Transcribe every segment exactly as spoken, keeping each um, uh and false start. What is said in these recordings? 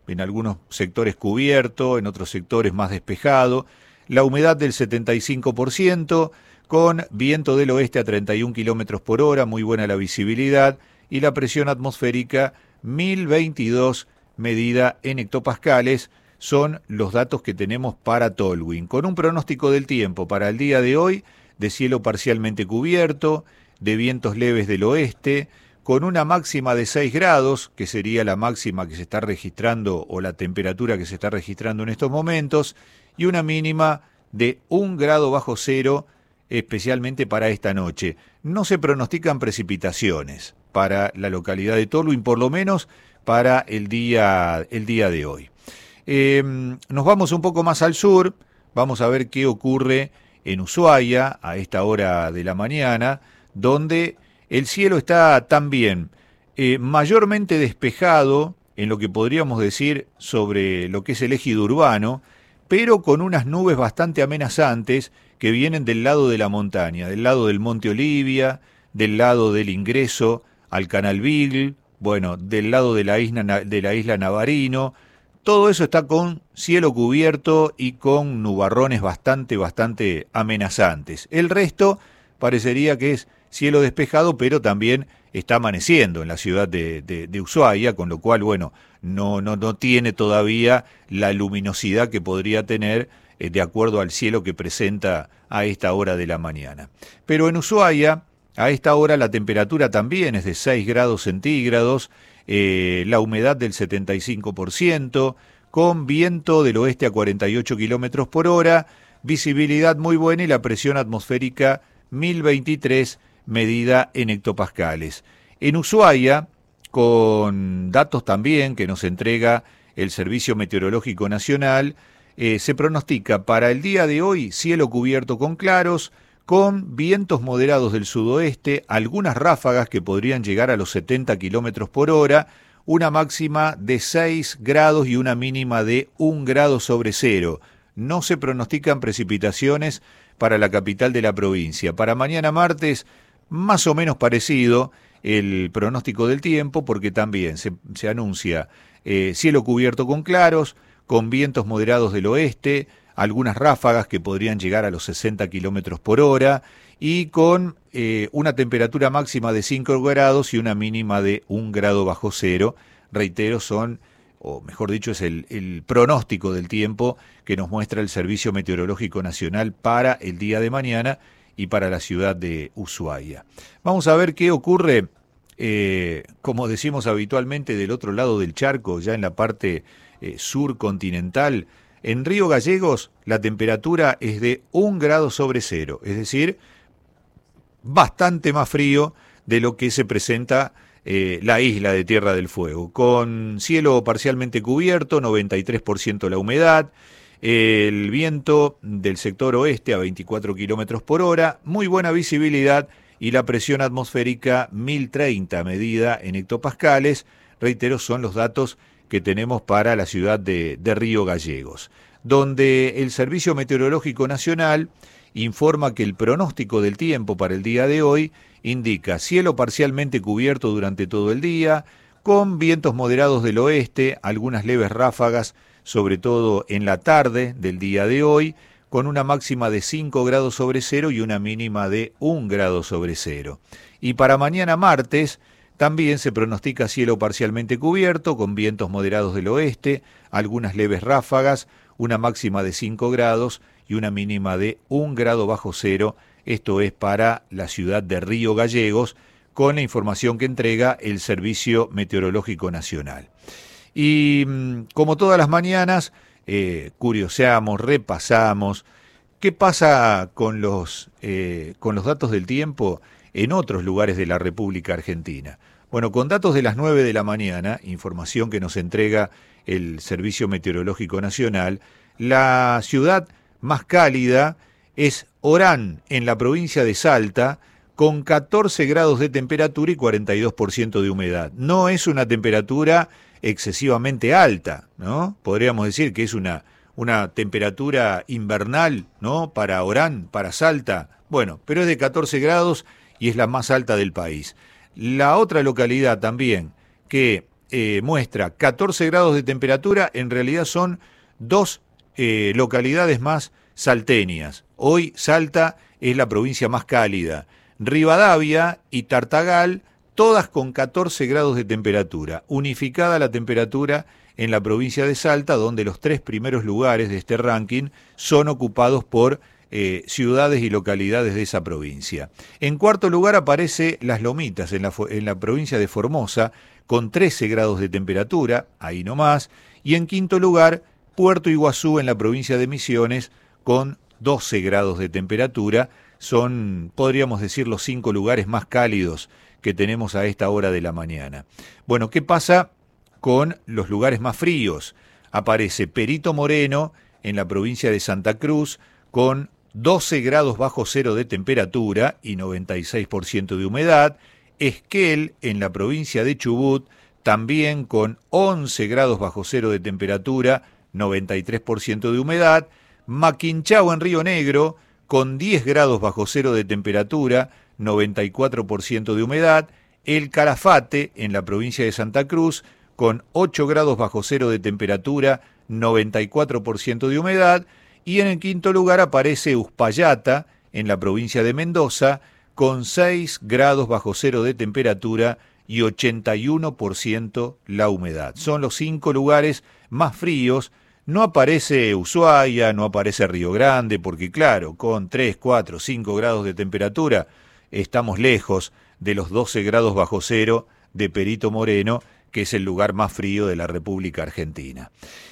en algunos sectores cubierto, en otros sectores más despejado, la humedad del setenta y cinco por ciento, con viento del oeste a treinta y un kilómetros por hora, muy buena la visibilidad, y la presión atmosférica mil veintidós medida en hectopascales. Son los datos que tenemos para Tolwyn, con un pronóstico del tiempo para el día de hoy de cielo parcialmente cubierto, de vientos leves del oeste, con una máxima de seis grados, que sería la máxima que se está registrando o la temperatura que se está registrando en estos momentos, y una mínima de un grado bajo cero, especialmente para esta noche. No se pronostican precipitaciones para la localidad de Tolwyn, por lo menos para el día, el día de hoy. Eh, nos vamos un poco más al sur, vamos a ver qué ocurre en Ushuaia a esta hora de la mañana, donde el cielo está también eh, mayormente despejado en lo que podríamos decir sobre lo que es el ejido urbano, pero con unas nubes bastante amenazantes que vienen del lado de la montaña, del lado del Monte Olivia, del lado del ingreso al Canal Beagle, bueno, del lado de la isla, de la isla Navarino. Todo eso está con cielo cubierto y con nubarrones bastante, bastante amenazantes. El resto parecería que es cielo despejado, pero también está amaneciendo en la ciudad de, de, de Ushuaia, con lo cual, bueno, no, no, no tiene todavía la luminosidad que podría tener eh, de acuerdo al cielo que presenta a esta hora de la mañana. Pero en Ushuaia, a esta hora la temperatura también es de seis grados centígrados, eh, la humedad del setenta y cinco por ciento, con viento del oeste a cuarenta y ocho kilómetros por hora, visibilidad muy buena y la presión atmosférica mil veintitrés medida en hectopascales. En Ushuaia, con datos también que nos entrega el Servicio Meteorológico Nacional, eh, se pronostica para el día de hoy cielo cubierto con claros, con vientos moderados del sudoeste, algunas ráfagas que podrían llegar a los setenta kilómetros por hora, una máxima de seis grados y una mínima de un grado sobre cero. No se pronostican precipitaciones para la capital de la provincia. Para mañana martes, más o menos parecido el pronóstico del tiempo, porque también se, se anuncia eh, cielo cubierto con claros, con vientos moderados del oeste, algunas ráfagas que podrían llegar a los sesenta kilómetros por hora y con eh, una temperatura máxima de cinco grados y una mínima de un grado bajo cero. Reitero, son, o mejor dicho, es el, el pronóstico del tiempo que nos muestra el Servicio Meteorológico Nacional para el día de mañana y para la ciudad de Ushuaia. Vamos a ver qué ocurre, eh, como decimos habitualmente, del otro lado del charco, ya en la parte eh, sur continental. En Río Gallegos la temperatura es de un grado sobre cero, es decir, bastante más frío de lo que se presenta eh, la isla de Tierra del Fuego, con cielo parcialmente cubierto, noventa y tres por ciento la humedad, el viento del sector oeste a veinticuatro kilómetros por hora, muy buena visibilidad y la presión atmosférica mil treinta medida en hectopascales. Reitero, son los datos que tenemos para la ciudad de, de Río Gallegos, donde el Servicio Meteorológico Nacional informa que el pronóstico del tiempo para el día de hoy indica cielo parcialmente cubierto durante todo el día, con vientos moderados del oeste, algunas leves ráfagas, sobre todo en la tarde del día de hoy, con una máxima de cinco grados sobre cero y una mínima de un grado sobre cero. Y para mañana martes también se pronostica cielo parcialmente cubierto, con vientos moderados del oeste, algunas leves ráfagas, una máxima de cinco grados y una mínima de un grado bajo cero. Esto es para la ciudad de Río Gallegos, con la información que entrega el Servicio Meteorológico Nacional. Y como todas las mañanas, eh, curioseamos, repasamos qué pasa con los, eh, con los datos del tiempo en otros lugares de la República Argentina. Bueno, con datos de las nueve de la mañana, información que nos entrega el Servicio Meteorológico Nacional, la ciudad más cálida es Orán, en la provincia de Salta, con catorce grados de temperatura y cuarenta y dos por ciento de humedad. No es una temperatura excesivamente alta, ¿no? Podríamos decir que es una, una temperatura invernal, ¿no? Para Orán, para Salta, bueno, pero es de catorce grados y es la más alta del país. La otra localidad también que eh, muestra catorce grados de temperatura, en realidad son dos eh, localidades más salteñas. Hoy Salta es la provincia más cálida. Rivadavia y Tartagal, todas con catorce grados de temperatura. Unificada la temperatura en la provincia de Salta, donde los tres primeros lugares de este ranking son ocupados por eh, ciudades y localidades de esa provincia. En cuarto lugar aparece Las Lomitas, en la, en la provincia de Formosa, con trece grados de temperatura, ahí nomás. Y en quinto lugar, Puerto Iguazú, en la provincia de Misiones, con doce grados de temperatura. Son, podríamos decir, los cinco lugares más cálidos que tenemos a esta hora de la mañana. Bueno, ¿qué pasa con los lugares más fríos? Aparece Perito Moreno, en la provincia de Santa Cruz, con doce grados bajo cero de temperatura y noventa y seis por ciento de humedad. Esquel, en la provincia de Chubut, también con once grados bajo cero de temperatura, noventa y tres por ciento de humedad. Maquinchao, en Río Negro, con diez grados bajo cero de temperatura, noventa y cuatro por ciento de humedad. El Calafate, en la provincia de Santa Cruz, con ocho grados bajo cero de temperatura, noventa y cuatro por ciento de humedad. Y en el quinto lugar aparece Uspallata, en la provincia de Mendoza, con seis grados bajo cero de temperatura y ochenta y uno por ciento la humedad. Son los cinco lugares más fríos. No aparece Ushuaia, no aparece Río Grande, porque claro, con tres, cuatro, cinco grados de temperatura estamos lejos de los doce grados bajo cero de Perito Moreno, que es el lugar más frío de la República Argentina.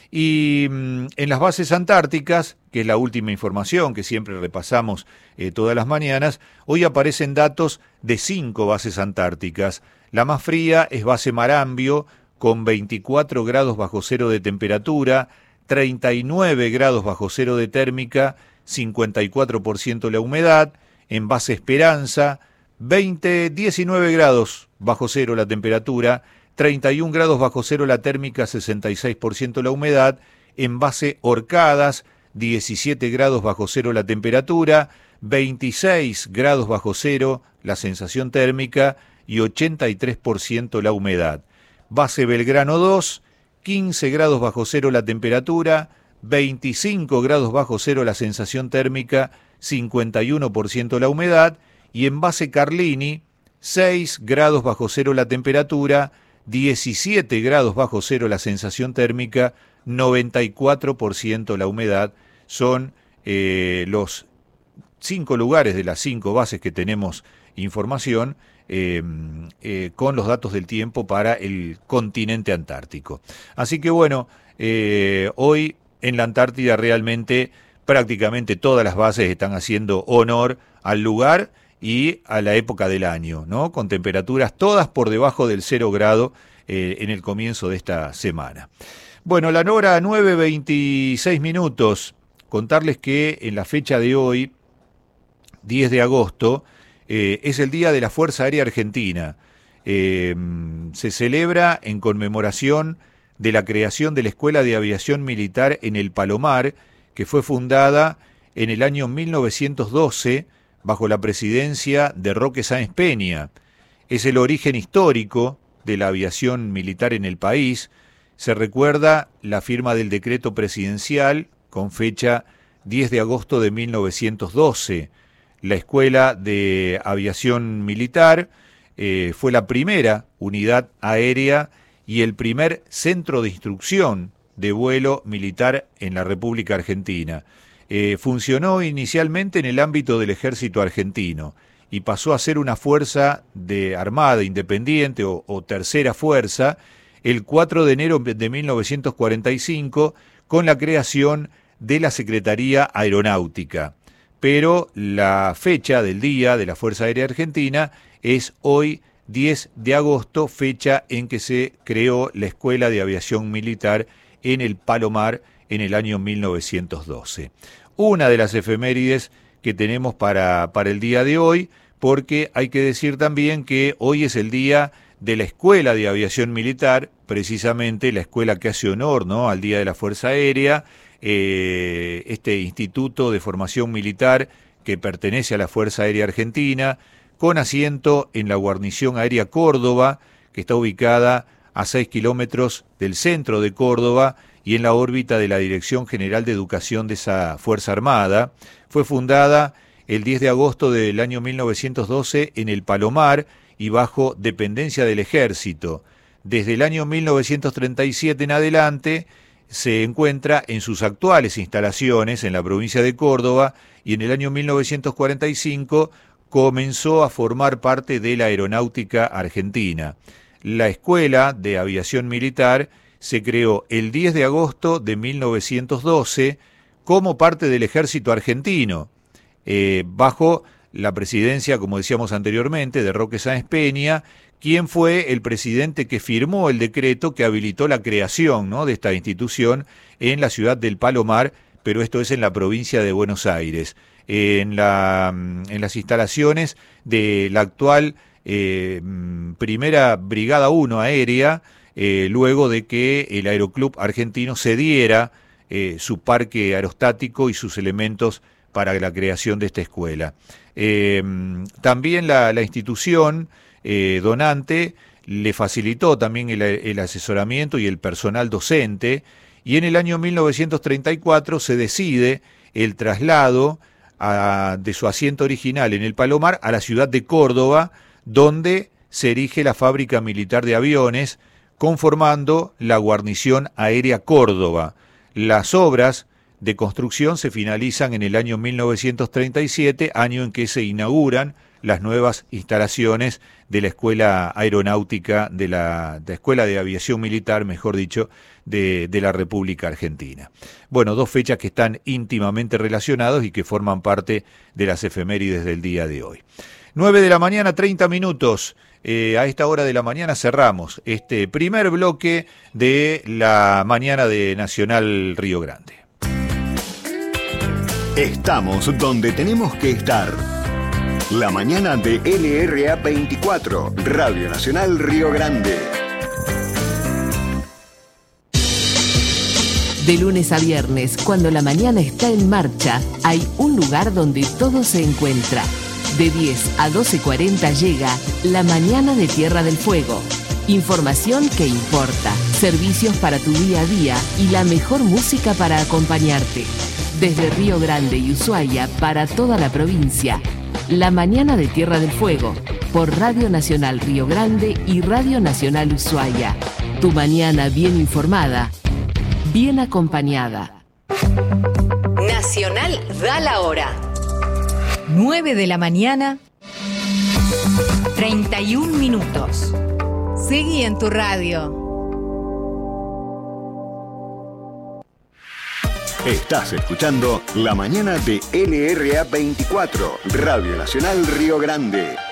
Y mmm, en las bases antárticas, que es la última información que siempre repasamos eh, todas las mañanas, hoy aparecen datos de cinco bases antárticas. La más fría es base Marambio, con veinticuatro grados bajo cero de temperatura, treinta y nueve grados bajo cero de térmica, cincuenta y cuatro por ciento la humedad. En base Esperanza, veinte, diecinueve grados bajo cero la temperatura, treinta y un grados bajo cero la térmica, sesenta y seis por ciento la humedad. En base Orcadas, diecisiete grados bajo cero la temperatura, veintiséis grados bajo cero la sensación térmica y ochenta y tres por ciento la humedad. Base Belgrano dos, quince grados bajo cero la temperatura, veinticinco grados bajo cero la sensación térmica, cincuenta y uno por ciento la humedad. Y en base Carlini, seis grados bajo cero la temperatura, diecisiete grados bajo cero la sensación térmica, noventa y cuatro por ciento la humedad. Son eh, los cinco lugares de las cinco bases que tenemos información eh, eh, con los datos del tiempo para el continente antártico. Así que bueno, eh, hoy en la Antártida realmente prácticamente todas las bases están haciendo honor al lugar y a la época del año, ¿no? Con temperaturas todas por debajo del cero grado eh, en el comienzo de esta semana. Bueno, la hora nueve veintiséis minutos. Contarles que en la fecha de hoy, diez de agosto, eh, es el Día de la Fuerza Aérea Argentina. Eh, se celebra en conmemoración de la creación de la Escuela de Aviación Militar en el Palomar, que fue fundada en el año mil novecientos doce, bajo la presidencia de Roque Sáenz Peña. Es el origen histórico de la aviación militar en el país. Se recuerda la firma del decreto presidencial con fecha diez de agosto de mil novecientos doce. La Escuela de Aviación Militar eh, fue la primera unidad aérea y el primer centro de instrucción de vuelo militar en la República Argentina. Eh, funcionó inicialmente en el ámbito del ejército argentino y pasó a ser una fuerza de armada independiente o, o tercera fuerza el cuatro de enero de mil novecientos cuarenta y cinco con la creación de la Secretaría Aeronáutica. Pero la fecha del Día de la Fuerza Aérea Argentina es hoy diez de agosto, fecha en que se creó la Escuela de Aviación Militar en el Palomar en el año mil novecientos doce. Una de las efemérides que tenemos para, para el día de hoy, porque hay que decir también que hoy es el día de la Escuela de Aviación Militar, precisamente la escuela que hace honor, ¿no?, al Día de la Fuerza Aérea, eh, este instituto de formación militar que pertenece a la Fuerza Aérea Argentina, con asiento en la Guarnición Aérea Córdoba, que está ubicada a seis kilómetros del centro de Córdoba y en la órbita de la Dirección General de Educación de esa Fuerza Armada. Fue fundada el diez de agosto del año mil novecientos doce en el Palomar y bajo dependencia del Ejército. Desde el año mil novecientos treinta y siete en adelante se encuentra en sus actuales instalaciones en la provincia de Córdoba y en el año mil novecientos cuarenta y cinco comenzó a formar parte de la Aeronáutica Argentina. La Escuela de Aviación Militar se creó el diez de agosto de mil novecientos doce como parte del Ejército Argentino, eh, bajo la presidencia, como decíamos anteriormente, de Roque Sáenz Peña, quien fue el presidente que firmó el decreto que habilitó la creación, ¿no?, de esta institución en la ciudad del Palomar, pero esto es en la provincia de Buenos Aires, en, la, en las instalaciones de la actual eh, Primera Brigada uno Aérea, eh, luego de que el Aeroclub Argentino cediera eh, su parque aerostático y sus elementos para la creación de esta escuela. Eh, también la, la institución eh, donante le facilitó también el, el asesoramiento y el personal docente, y en el año mil novecientos treinta y cuatro se decide el traslado a, de su asiento original en el Palomar a la ciudad de Córdoba, donde se erige la fábrica militar de aviones, conformando la Guarnición Aérea Córdoba. Las obras de construcción se finalizan en el año mil novecientos treinta y siete, año en que se inauguran las nuevas instalaciones de la Escuela Aeronáutica, de la, de la Escuela de Aviación Militar, mejor dicho, de, de la República Argentina. Bueno, dos fechas que están íntimamente relacionadas y que forman parte de las efemérides del día de hoy. nueve de la mañana, treinta minutos. Eh, a esta hora de la mañana cerramos este primer bloque de la mañana de Nacional Río Grande. Estamos donde tenemos que estar. La mañana de L R A veinticuatro, Radio Nacional Río Grande. De lunes a viernes, cuando la mañana está en marcha, hay un lugar donde todo se encuentra. De diez a doce cuarenta llega La Mañana de Tierra del Fuego. Información que importa, servicios para tu día a día y la mejor música para acompañarte. Desde Río Grande y Ushuaia para toda la provincia. La Mañana de Tierra del Fuego, por Radio Nacional Río Grande y Radio Nacional Ushuaia. Tu mañana bien informada, bien acompañada. Nacional da la hora. nueve de la mañana, treinta y un minutos. Seguí en tu radio. Estás escuchando La Mañana de L R A veinticuatro, Radio Nacional Río Grande.